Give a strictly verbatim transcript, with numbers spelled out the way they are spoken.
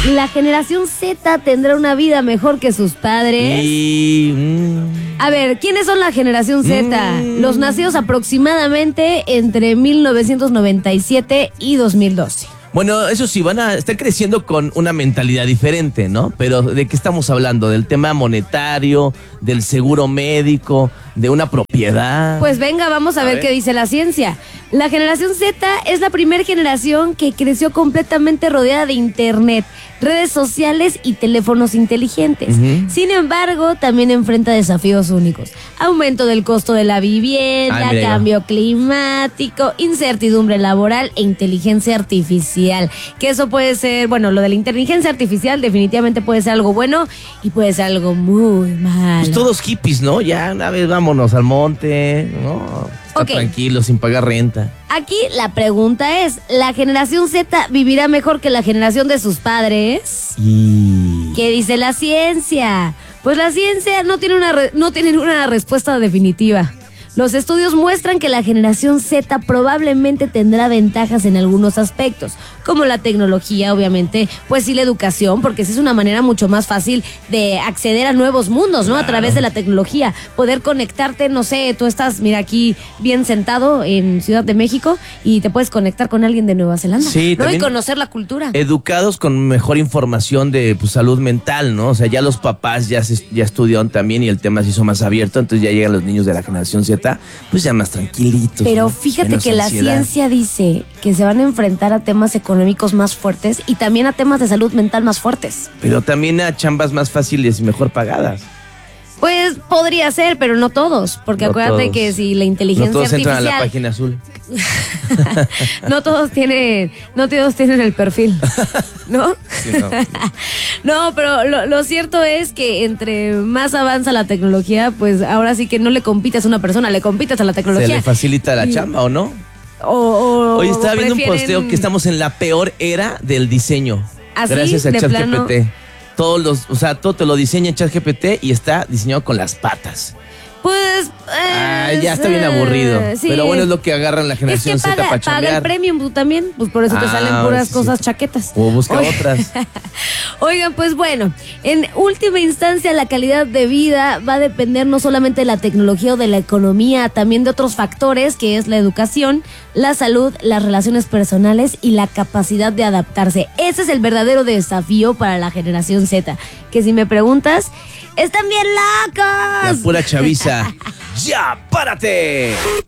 ¿La generación Z tendrá una vida mejor que sus padres? Y... Mm, A ver, ¿quiénes son la generación Z? Mm. Los nacidos aproximadamente entre mil novecientos noventa y siete y dos mil doce. Bueno, eso sí, van a estar creciendo con una mentalidad diferente, ¿no? Pero ¿de qué estamos hablando? ¿Del tema monetario, del seguro médico, de una propiedad? Pues venga, vamos a, A ver, ver. qué dice la ciencia. La generación Z es la primera generación que creció completamente rodeada de internet, redes sociales y teléfonos inteligentes. Ujú. Sin embargo, también enfrenta desafíos únicos. Aumento del costo de la vivienda, Ay, mira, ahí va. cambio climático, incertidumbre laboral e inteligencia artificial. Que eso puede ser, bueno, lo de la inteligencia artificial definitivamente puede ser algo bueno y puede ser algo muy malo. Pues todos hippies, ¿no? Ya una vez vámonos al monte, ¿no? Está Ok. tranquilo, sin pagar renta. Aquí la pregunta es, ¿la generación Z vivirá mejor que la generación de sus padres? Y... ¿Qué dice la ciencia? Pues la ciencia no tiene una, re- no tiene una respuesta definitiva. Los estudios muestran que la generación Z probablemente tendrá ventajas en algunos aspectos, como la tecnología, obviamente, pues sí la educación, porque esa es una manera mucho más fácil de acceder a nuevos mundos, ¿no? A través de la tecnología, poder conectarte, no sé, tú estás, mira, aquí bien sentado en Ciudad de México y te puedes conectar con alguien de Nueva Zelanda, Sí, ¿no? Y también- conocer la cultura. Educados con mejor información de pues, salud mental, ¿no? O sea, ya los papás ya, se, ya estudiaron también y el tema se hizo más abierto, entonces ya llegan los niños de la generación Z, pues ya más tranquilitos. Pero ¿no? fíjate Menos que la ansiedad. ciencia dice que se van a enfrentar a temas económicos más fuertes y también a temas de salud mental más fuertes. Pero también a chambas más fáciles y mejor pagadas. Pues podría ser, pero no todos, porque No acuérdate todos. que si la No inteligencia todos entran a la artificial, página azul. no todos tienen, no todos tienen el perfil, ¿no? Sí, no. No, pero lo, lo cierto es que entre más avanza la tecnología, pues ahora sí que no le compites a una persona, le compites a la Se tecnología. le facilita la Y- chamba, ¿o no? O, o- Hoy estaba o viendo un prefieren- posteo que estamos en la peor era del diseño. ¿Ah, sí? Gracias a ¿De plano? ChatGPT. Todos los, o sea, todo te lo diseña ChatGPT y está diseñado con las patas. Pues. Ah, eh, ya está bien aburrido. sí. Pero bueno, es lo que agarran la Es generación que Z paga, para paga el chambear. premium tú también, pues por eso te Ah, salen puras sí, cosas sí. chaquetas. O busca Oye- otras. Oigan, pues bueno, en última instancia la calidad de vida va a depender no solamente de la tecnología o de la economía, también de otros factores que es la educación, la salud, las relaciones personales y la capacidad de adaptarse. Ese es el verdadero desafío para la generación Z, que si me preguntas, están bien La locos. pura chaviza. ¡Ya, párate!